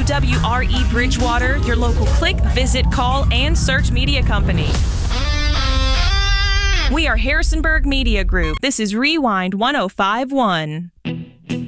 WWRE Bridgewater, your local click, visit, call, and search media company. We are Harrisonburg Media Group. This is Rewind 1051.